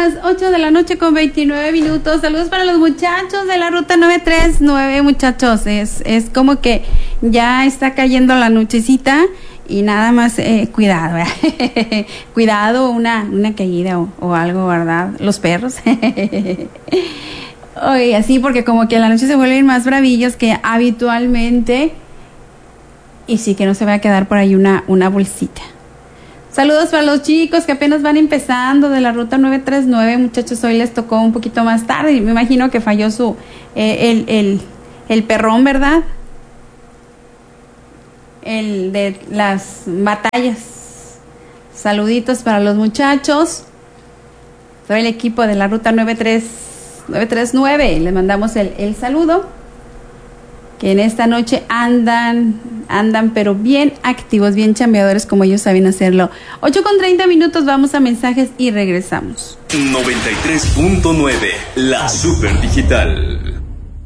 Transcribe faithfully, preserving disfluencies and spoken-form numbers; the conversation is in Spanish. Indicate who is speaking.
Speaker 1: las ocho de la noche con veintinueve minutos. Saludos para los muchachos de la ruta nueve tres nueve, muchachos. Es, es como que ya está cayendo la nochecita y nada más eh, cuidado, ¿eh? Cuidado, una, una caída o, o algo, ¿verdad? Los perros. Oye, así porque como que la noche se vuelven más bravillos que habitualmente. Y sí, que no se va a quedar por ahí una, una bolsita. Saludos para los chicos que apenas van empezando de la ruta nueve tres nueve, muchachos. Hoy les tocó un poquito más tarde y me imagino que falló su eh, el, el, el perrón, ¿verdad? El de las batallas. Saluditos para los muchachos. Soy el equipo de la ruta nueve tres nueve. Les mandamos el, el saludo. Que en esta noche andan, andan pero bien activos, bien chambeadores como ellos saben hacerlo. ocho con treinta minutos, vamos a mensajes y regresamos.
Speaker 2: noventa y tres punto nueve, la super digital.